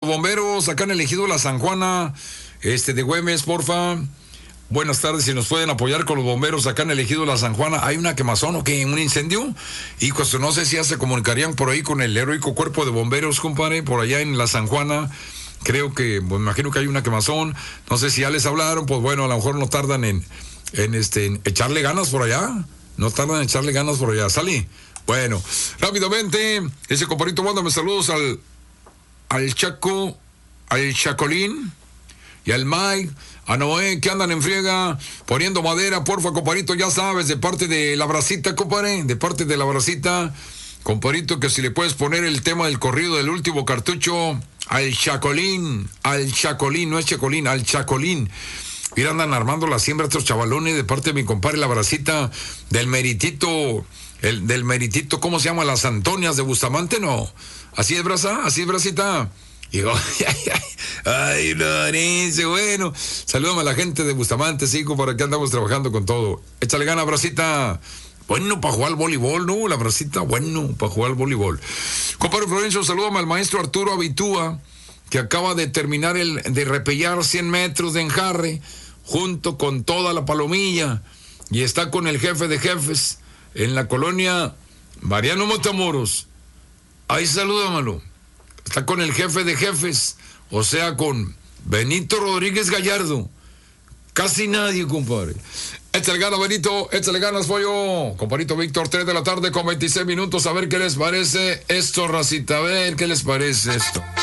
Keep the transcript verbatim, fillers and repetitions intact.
bomberos acá en el ejido La San Juana, este de Güemes, porfa. Buenas tardes, si nos pueden apoyar con los bomberos acá en el ejido La San Juana. ¿Hay una quemazón o qué? ¿Un incendio? Y pues no sé si ya se comunicarían por ahí con el heroico cuerpo de bomberos, compadre, por allá en La San Juana. Creo que, pues, me imagino que hay una quemazón. No sé si ya les hablaron, pues bueno, a lo mejor no tardan en, en, este, en echarle ganas por allá. No tardan en echarle ganas por allá. ¿Sale? Bueno, rápidamente, ese compadrito, mándame saludos al, al Chaco, al Chacolín y al Mike, a Noé, que andan en friega, poniendo madera, porfa, compadrito, ya sabes, de parte de la bracita, compadre, de parte de la bracita, compadrito, que si le puedes poner el tema del corrido del último cartucho, al Chacolín, al Chacolín, no es Chacolín, al Chacolín. Mira, andan armando la siembra estos chavalones de parte de mi compadre la bracita, del meritito, el, del meritito, ¿cómo se llama? Las Antonias de Bustamante, ¿no? ¿Así es, braza? ¿Así es, bracita? Y digo, ay, Lorenzo, bueno, salúdame a la gente de Bustamante, sí, para que andamos trabajando con todo. Échale gana, bracita. Bueno, para jugar al voleibol, ¿no? La bracita, bueno, para jugar al voleibol. Compadre Florencio, salúdame al maestro Arturo Abitúa, que acaba de terminar el, de repellar cien metros de enjarre, junto con toda la palomilla, y está con el jefe de jefes en la colonia Mariano Matamoros. Ahí salúdamelo. Está con el jefe de jefes, o sea, con Benito Rodríguez Gallardo. Casi nadie, compadre. Échale ganas, Benito, échale ganas, pollo. Compadrito Víctor, tres de la tarde con veintiséis minutos. A ver qué les parece esto, racita. A ver qué les parece esto.